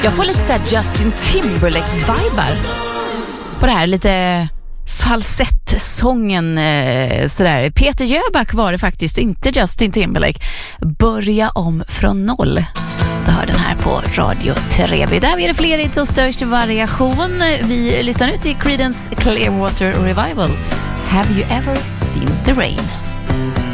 Jag får lite så här Justin Timberlake-vibar på det här, lite falsettsången sådär. Peter Jöback var det faktiskt, inte Justin Timberlake. Börja om från noll. Du hör den här på Radio Trevi. Där är det fler hits och störst variation. Vi lyssnar nu till Creedence Clearwater Revival. Have you ever seen the rain?